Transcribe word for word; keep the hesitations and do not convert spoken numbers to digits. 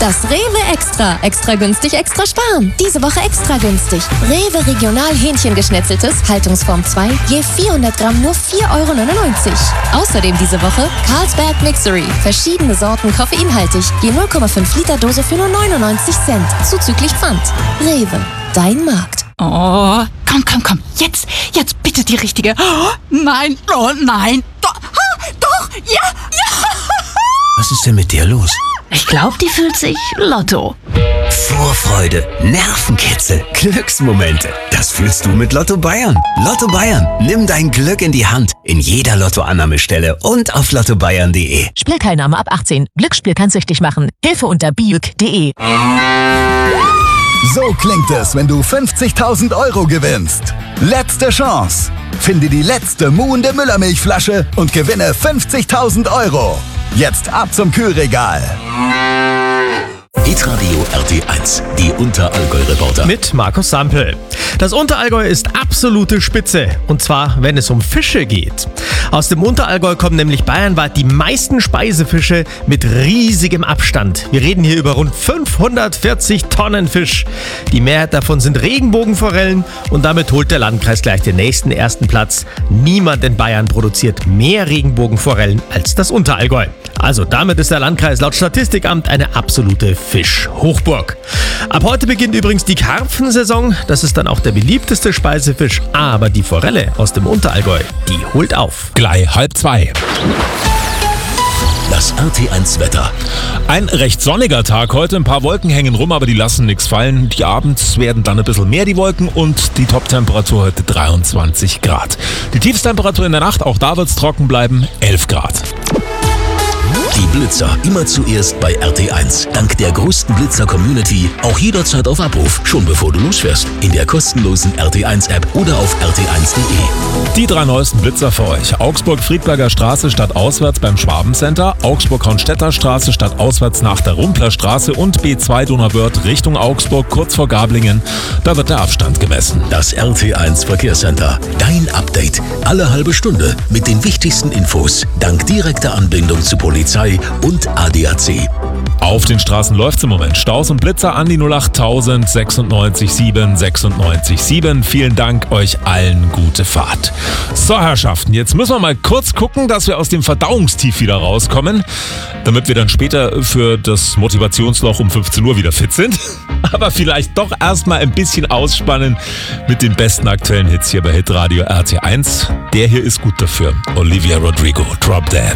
Das Rewe Extra. Extra günstig, extra sparen. Diese Woche extra günstig. Rewe Regional Hähnchengeschnetzeltes, Haltungsform zwei, je vierhundert Gramm nur vier Euro neunundneunzig. Außerdem diese Woche Carlsberg Mixery. Verschiedene Sorten koffeinhaltig, je null Komma fünf Liter Dose für nur neunundneunzig Cent. Zuzüglich Pfand. Rewe, dein Markt. Oh, komm, komm, komm. Jetzt, jetzt bitte die richtige. Oh, nein, oh nein. Doch, ah, doch, ja, ja. Was ist denn mit dir los? Ich glaube, die fühlt sich Lotto. Vorfreude, Nervenkitzel, Glücksmomente. Das fühlst du mit Lotto Bayern. Lotto Bayern. Nimm dein Glück in die Hand. In jeder Lottoannahmestelle und auf lotto bayern punkt de. Spielteilnahme ab achtzehn. Glücksspiel kann süchtig machen. Hilfe unter biuk punkt de. So klingt es, wenn du fünfzigtausend Euro gewinnst. Letzte Chance. Finde die letzte muhende Müllermilchflasche und gewinne fünfzigtausend Euro. Jetzt ab zum Kühlregal. Hitradio R T eins, die Unterallgäu-Reporter. Mit Markus Sampel. Das Unterallgäu ist absolute Spitze. Und zwar, wenn es um Fische geht. Aus dem Unterallgäu kommen nämlich bayernweit die meisten Speisefische mit riesigem Abstand. Wir reden hier über rund fünfhundertvierzig Tonnen Fisch. Die Mehrheit davon sind Regenbogenforellen und damit holt der Landkreis gleich den nächsten ersten Platz. Niemand in Bayern produziert mehr Regenbogenforellen als das Unterallgäu. Also damit ist der Landkreis laut Statistikamt eine absolute Fischhochburg. Ab heute beginnt übrigens die Karpfensaison. Das ist dann auch der beliebteste Speisefisch. Aber die Forelle aus dem Unterallgäu, die holt auf. Gleich halb zwei. Das R T eins Wetter. Ein recht sonniger Tag heute. Ein paar Wolken hängen rum, aber die lassen nichts fallen. Die abends werden dann ein bisschen mehr, die Wolken. Und die Toptemperatur heute dreiundzwanzig Grad. Die Tiefstemperatur in der Nacht, auch da wird es trocken bleiben, elf Grad. Die Blitzer immer zuerst bei R T eins. Dank der größten Blitzer-Community auch jederzeit auf Abruf, schon bevor du losfährst. In der kostenlosen R T eins App oder auf r t eins punkt de. Die drei neuesten Blitzer für euch. Augsburg-Friedberger Straße statt auswärts beim Schwabencenter, Augsburg-Hornstädter Straße statt auswärts nach der Rumpler Straße und B zwei Donauwörth Richtung Augsburg kurz vor Gablingen. Da wird der Abstand gemessen. Das R T eins Verkehrscenter. Dein Update. Alle halbe Stunde mit den wichtigsten Infos. Dank direkter Anbindung zu Polizei und A D A C. Auf den Straßen läuft's im Moment. Staus und Blitzer an die null acht tausend sechsundneunzig sieben sechsundneunzig sieben. Vielen Dank, euch allen gute Fahrt. So, Herrschaften, jetzt müssen wir mal kurz gucken, dass wir aus dem Verdauungstief wieder rauskommen, damit wir dann später für das Motivationsloch um fünfzehn Uhr wieder fit sind. Aber vielleicht doch erstmal ein bisschen ausspannen mit den besten aktuellen Hits hier bei Hitradio R T eins. Der hier ist gut dafür. Olivia Rodrigo, Drop Dead.